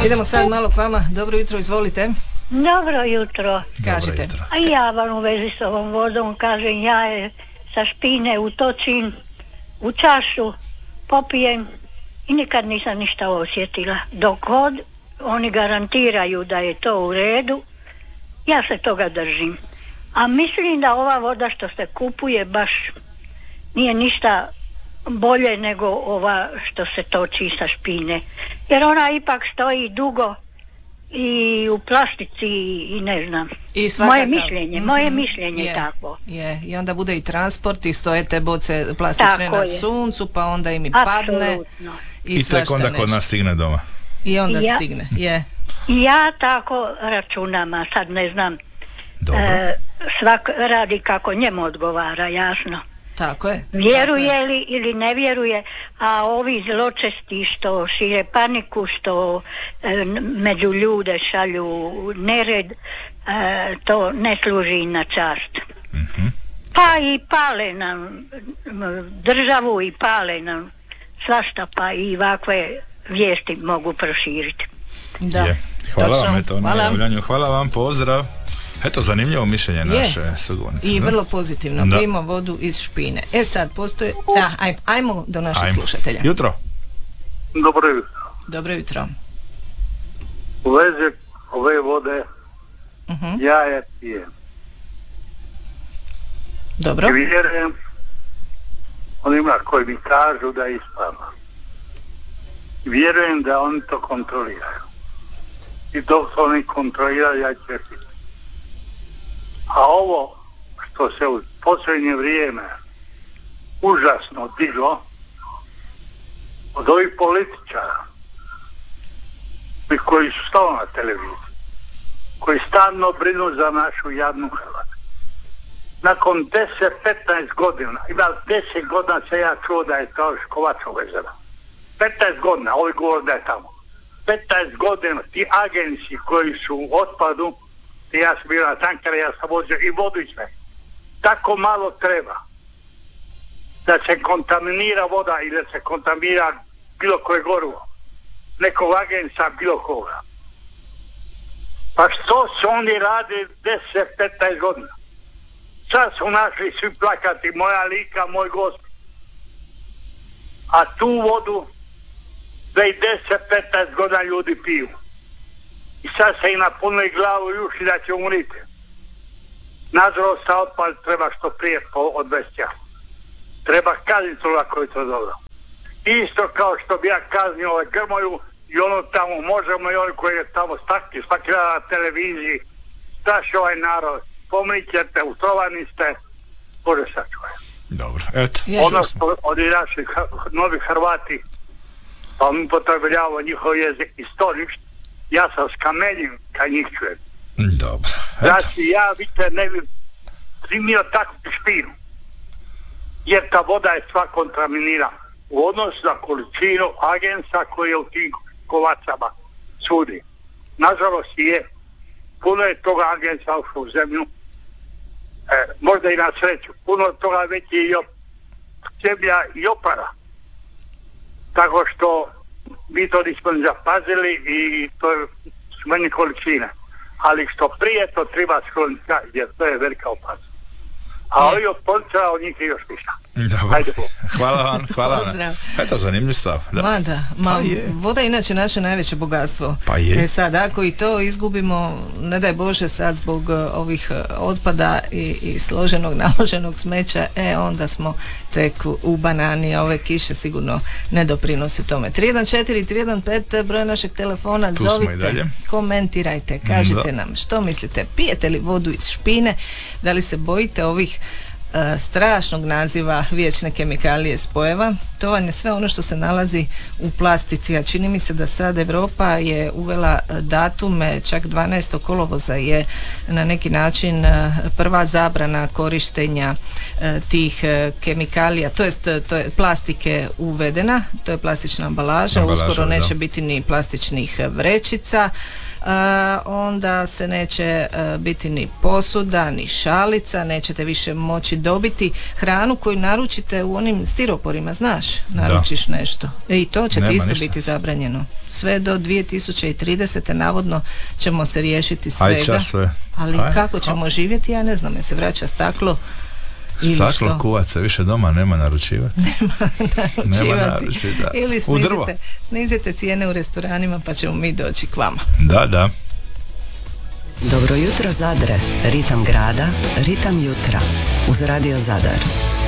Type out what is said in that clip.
Idemo sad malo k vama. Dobro jutro, izvolite. Dobro jutro. Kažite. A ja vam u vezi s ovom vodom kažem, ja je sa špine utočim u čašu, popijem i nikad nisam ništa osjetila. Dok god oni garantiraju da je to u redu, ja se toga držim. A mislim da ova voda što se kupuje baš nije ništa bolje nego ova što se toči sa špine. Jer ona ipak stoji dugo i u plastici i ne znam. I moje mišljenje je tako. Je. I onda bude i transport i stoje te boce plastične tako na suncu, pa onda im i padne. I tek onda kod nas stigne doma. I onda stigne, je. Ja tako računam, a sad ne znam. Svak radi kako njemu odgovara, jasno. Tako je. Vjeruje li ili ne vjeruje, a ovi zločesti što šire paniku, što među ljude šalju nered, to ne služi na čast. Pa i pale nam državu i pale nam svašta, pa i ovakve vijesti mogu proširiti. Da. Hvala vam, eto, na javljanju. Hvala vam, pozdrav. Eto, zanimljivo mišljenje naše sugovornice. I vrlo pozitivno. Pijemo vodu iz špine. Sad postoje... ajmo do naših slušatelja. Jutro. Dobro jutro. Dobro jutro. U vezi ove vode ja je pijem. Dobro. I vjerujem onima koji mi kažu da je ispravno. Vjerujem da oni to kontroliraju. I dok se oni kontroliraju, ja ću piti. A ovo što se u posljednje vrijeme užasno diglo od ovih političara koji su stalo na televiziji, koji stalno brinu za našu jadnu Hrvatsku. Nakon 10-15 godina, ima 10 godina se ja čuo da je to Škovačko vezano. 15 godina, ovi govor da je tamo. 15 godina ti agenci koji su u otpadu, ja sam bio na tankere, ja sam vozio i vodu i sve. Tako malo treba da se kontaminira voda ili da se kontaminira bilo koje gorivo. Nekog agenca, bilo koga. Pa što su oni radili 10-15 godina? Sad su našli svi plakati, moja Lika, moj Gospod. A tu vodu da i 10-15 godina ljudi piju. I sad se i napunili glavu i uši da će umriti. Nažalost, sa otpad treba što prije odvesti. Treba kazniti toga koji to dobro. Isto kao što bi ja kaznio ovaj Grmoju i ono tamo možemo i oni koji je tamo svaki na televiziji. Straši ovaj narod. Pomnićete, utrovani ste. Bože sačuvaj. Dobro, eto. Odnosno, od naši novi Hrvati, pa mi potrebljavamo njihov jezik i storište. Ja sam skamenjen kad njih čujem. Dobro. Znači ja vidite ne bi primio takvu špinu. Jer ta voda je sva kontaminirana. U odnosu na količinu agensa koji je u tim kovacama sudi. Nažalost je. Puno je toga agensa ušlo u zemlju. Možda i na sreću. Puno toga već je i zemlja i opara. Tako što mi to nismo zapazili i to su manje količine. Ali što prije to treba skloniti, jer to je velika opasnost. A ovi od policara od njih je još ništa. Hvala vam, hvala vam. Eto, zanimljiv stav. Voda je inače naše najveće bogatstvo. Pa je. Sad, ako i to izgubimo, ne daj Bože sad zbog ovih otpada i složenog, naloženog smeća, onda smo tek u banani, a ove kiše sigurno ne doprinose tome. 314-315, broj našeg telefona, zovite, komentirajte, kažite nam što mislite, pijete li vodu iz špine, da li se bojite ovih strašnog naziva vječne kemikalije spojeva. To vam je sve ono što se nalazi u plastici, a čini mi se da sad Europa je uvela datume, čak 12. kolovoza je na neki način prva zabrana korištenja tih kemikalija, to je plastike uvedena, to je plastična ambalaža, uskoro neće biti ni plastičnih vrećica. onda se neće biti ni posuda, ni šalica, nećete više moći dobiti hranu koju naručite u onim stiroporima, znaš, naručiš nešto. I to će ti isto biti zabranjeno. Sve do 2030. navodno ćemo se riješiti svega. Ali kako ćemo živjeti, ja ne znam, je se vraća staklo. Staklo kuvat se više doma, nema naručivati. Nema naručivati. Ili snizite cijene u restoranima pa ćemo mi doći k vama. Da. Dobro jutro Zadre, ritam grada, ritam jutra uz Radio Zadar.